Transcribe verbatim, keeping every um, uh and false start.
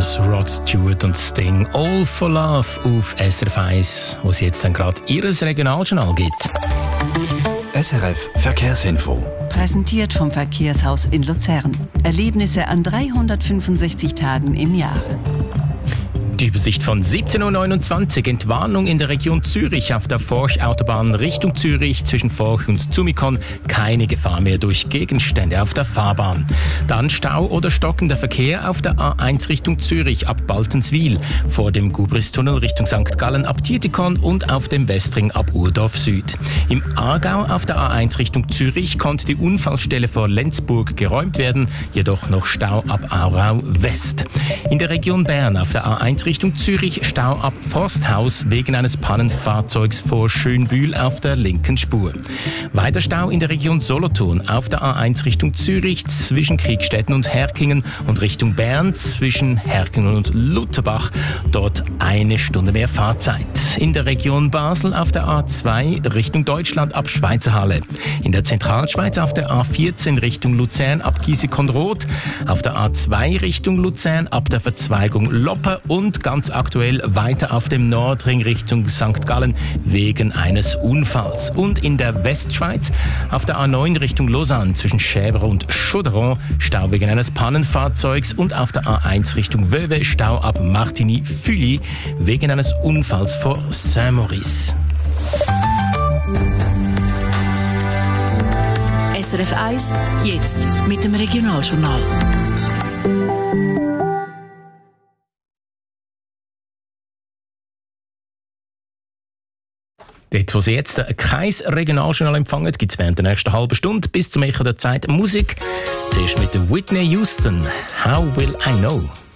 James, Rod Stewart und Sting. All for Love auf S R F eins, wo es jetzt dann gerade ihres Regionaljournal gibt. S R F Verkehrsinfo. Präsentiert vom Verkehrshaus in Luzern. Erlebnisse an dreihundertfünfundsechzig Tagen im Jahr. Die Übersicht von siebzehn Uhr neunundzwanzig. Entwarnung in der Region Zürich auf der Forch-Autobahn Richtung Zürich zwischen Forch und Zumikon. Keine Gefahr mehr durch Gegenstände auf der Fahrbahn. Dann Stau oder stockender Verkehr auf der A eins Richtung Zürich ab Baltenswil, vor dem Gubristunnel Richtung Sankt Gallen ab Tietikon und auf dem Westring ab Urdorf Süd. Im Aargau auf der A eins Richtung Zürich konnte die Unfallstelle vor Lenzburg geräumt werden, jedoch noch Stau ab Aarau West. In der Region Bern auf der A eins Richtung Zürich Stau ab Forsthaus wegen eines Pannenfahrzeugs vor Schönbühl auf der linken Spur. Weiter Stau in der Region Solothurn auf der A eins Richtung Zürich zwischen Kriegstetten und Herkingen und Richtung Bern zwischen Herkingen und Lutherbach. Dort eine Stunde mehr Fahrzeit. In der Region Basel auf der A zwei Richtung Deutschland ab Schweizerhalle. In der Zentralschweiz auf der A vierzehn Richtung Luzern ab Giesekonroth. Auf der A zwei Richtung Luzern ab der Verzweigung Loppe und ganz aktuell weiter auf dem Nordring Richtung Sankt Gallen wegen eines Unfalls. Und in der Westschweiz auf der A neun Richtung Lausanne zwischen Schäber und Chauderon Stau wegen eines Pannenfahrzeugs und auf der A eins Richtung Vevey Stau ab Martigny-Fully wegen eines Unfalls vor Saint-Maurice. S R F eins, jetzt mit dem Regionaljournal. Dort, wo Sie jetzt kein Regionaljournal empfangen, gibt es während der nächsten halben Stunde bis zum Echo der Zeit Musik. Zuerst mit der Whitney Houston. How will I know?